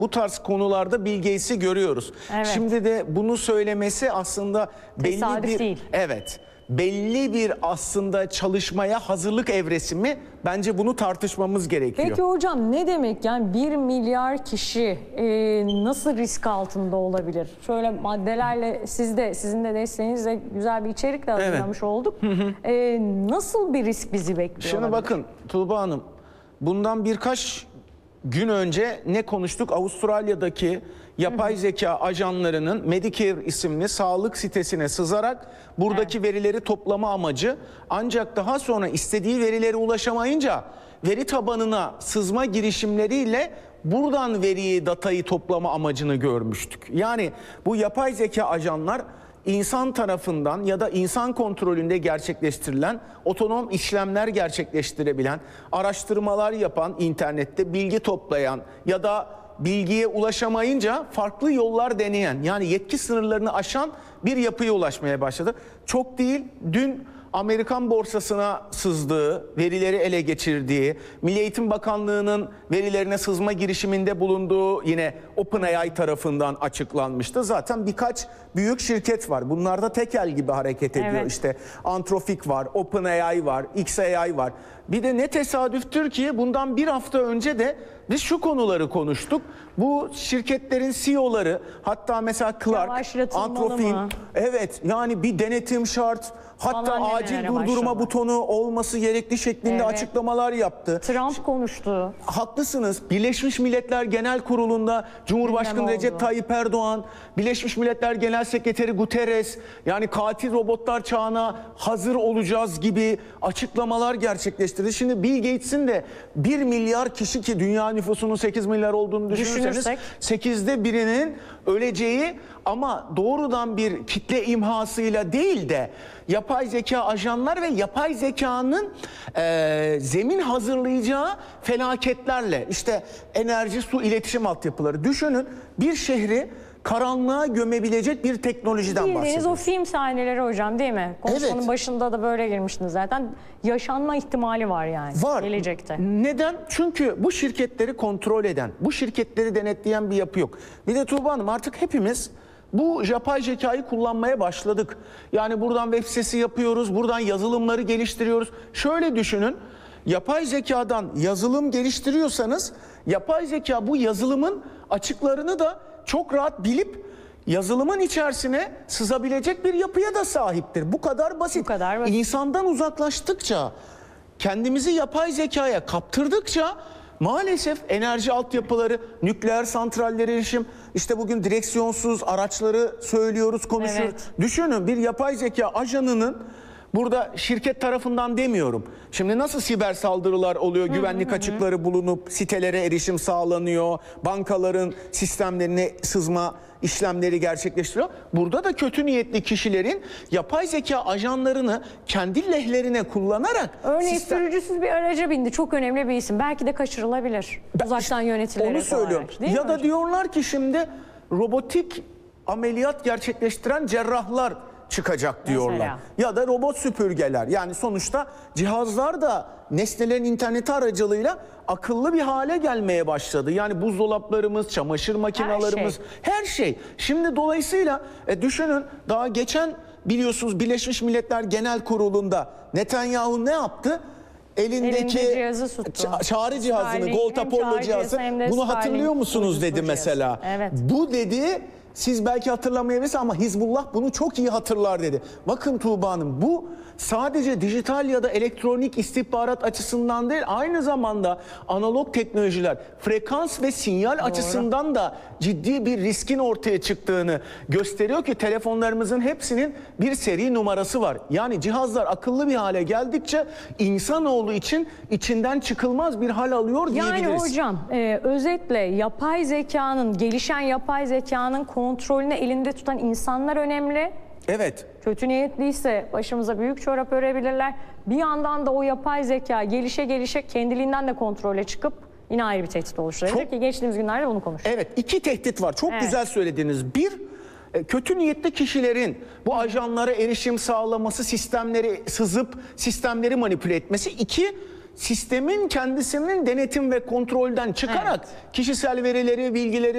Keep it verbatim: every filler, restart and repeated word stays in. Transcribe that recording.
Bu tarz konularda Bill Gates'i görüyoruz. Evet. Şimdi de bunu söylemesi aslında belli Tesadüf bir değil. evet. Belli bir aslında çalışmaya hazırlık evresi mi? Bence bunu tartışmamız gerekiyor. Peki hocam ne demek yani bir milyar kişi e, nasıl risk altında olabilir? Şöyle maddelerle siz de sizin de desteğinizle güzel bir içerik de hazırlamış Evet. olduk. E, nasıl bir risk bizi bekliyor? Şimdi olabilir? bakın Tuğba Hanım, bundan birkaç gün önce ne konuştuk? Avustralya'daki yapay zeka ajanlarının Medicare isimli sağlık sitesine sızarak buradaki evet. verileri toplama amacı, ancak daha sonra istediği verilere ulaşamayınca veri tabanına sızma girişimleriyle buradan veriyi, datayı toplama amacını görmüştük. Yani bu yapay zeka ajanlar İnsan tarafından ya da insan kontrolünde gerçekleştirilen otonom işlemler gerçekleştirebilen, araştırmalar yapan, internette bilgi toplayan ya da bilgiye ulaşamayınca farklı yollar deneyen, yani yetki sınırlarını aşan bir yapıya ulaşmaya başladı. Çok değil, dün Amerikan borsasına sızdığı, verileri ele geçirdiği, Milli Eğitim Bakanlığı'nın verilerine sızma girişiminde bulunduğu yine OpenAI tarafından açıklanmıştı. Zaten birkaç büyük şirket var. Bunlar da tekel gibi hareket ediyor. Evet. İşte Anthropic var, OpenAI var, X A I var. Bir de ne tesadüftür ki bundan bir hafta önce de biz şu konuları konuştuk. Bu şirketlerin C E O'ları, hatta mesela Clark, Anthropic, evet yani bir denetim şart, hatta falan acil durdurma başladı. butonu olması gerekli şeklinde evet. açıklamalar yaptı. Trump konuştu. Haklısınız. Birleşmiş Milletler Genel Kurulu'nda Cumhurbaşkanı Recep Tayyip Erdoğan, Birleşmiş Milletler Genel Sekreteri Guterres, yani katil robotlar çağına hazır olacağız gibi açıklamalar gerçekleştirdi. Şimdi Bill Gates'in de bir milyar kişi, ki dünya nüfusunun sekiz milyar olduğunu düşünürseniz sekizde birinin öleceği, ama doğrudan bir kitle imhasıyla değil de yapay zeka ajanlar ve yapay zekanın e, zemin hazırlayacağı felaketlerle, işte enerji, su, iletişim altyapıları. Düşünün, bir şehri karanlığa gömebilecek bir teknolojiden Bildiğiniz bahsediyoruz. o film sahneleri hocam, değil mi? Konuşmanın Evet. başında da böyle girmiştiniz zaten. Yaşanma ihtimali var yani var. Gelecekte. Neden? Çünkü bu şirketleri kontrol eden, bu şirketleri denetleyen bir yapı yok. Bir de Tuğba Hanım, artık hepimiz bu yapay zekayı kullanmaya başladık. Yani buradan web sitesi yapıyoruz, buradan yazılımları geliştiriyoruz. Şöyle düşünün, yapay zekadan yazılım geliştiriyorsanız, yapay zeka bu yazılımın açıklarını da çok rahat bilip yazılımın içerisine sızabilecek bir yapıya da sahiptir. Bu kadar basit. Bu kadar basit. İnsandan uzaklaştıkça, kendimizi yapay zekaya kaptırdıkça maalesef enerji altyapıları, nükleer santrallere erişim, işte bugün direksiyonsuz araçları söylüyoruz, konuşuyoruz. Evet. Düşünün, bir yapay zeka ajanının, burada şirket tarafından demiyorum, şimdi nasıl siber saldırılar oluyor, hı, güvenlik hı, açıkları hı. bulunup sitelere erişim sağlanıyor, bankaların sistemlerine sızma işlemleri gerçekleştiriyor. Burada da kötü niyetli kişilerin yapay zeka ajanlarını kendi lehlerine kullanarak... Örneğin sistem... sürücüsüz bir araca bindi. Çok önemli bir isim. Belki de kaçırılabilir. Ben, Uzaktan yönetilerek. Onu söylüyorum. Olarak, ya da hocam? diyorlar ki şimdi robotik ameliyat gerçekleştiren cerrahlar çıkacak diyorlar. Mesela. Ya da robot süpürgeler. Yani sonuçta cihazlar da nesnelerin interneti aracılığıyla akıllı bir hale gelmeye başladı. Yani buzdolaplarımız, çamaşır makinelerimiz, her şey. Her şey. Şimdi dolayısıyla e, düşünün, daha geçen biliyorsunuz Birleşmiş Milletler Genel Kurulu'nda Netanyahu ne yaptı? Elindeki ça çağrı cihazını, Gold Apollo cihazı, bunu hatırlıyor musunuz dedi mesela. Evet. Bu dedi, siz belki hatırlamayabilirsiniz ama Hizbullah bunu çok iyi hatırlar dedi. Bakın Tuğba Hanım, bu sadece dijital ya da elektronik istihbarat açısından değil, aynı zamanda analog teknolojiler, frekans ve sinyal Doğru. açısından da ciddi bir riskin ortaya çıktığını gösteriyor ki telefonlarımızın hepsinin bir seri numarası var. Yani cihazlar akıllı bir hale geldikçe insanoğlu için içinden çıkılmaz bir hal alıyor diyebiliriz. Yani hocam e, özetle yapay zekanın, gelişen yapay zekanın kontrolünü elinde tutan insanlar önemli. Evet. Kötü niyetliyse başımıza büyük çorap örebilirler. Bir yandan da o yapay zeka gelişe gelişe kendiliğinden de kontrole çıkıp yine ayrı bir tehdit oluşturacak ki geçtiğimiz günlerde bunu konuştuk. Evet, iki tehdit var. Çok evet. güzel söylediniz. Bir, kötü niyetli kişilerin bu ajanlara erişim sağlaması, sistemleri sızıp sistemleri manipüle etmesi. İki, sistemin kendisinin denetim ve kontrolden çıkarak kişisel verileri, bilgileri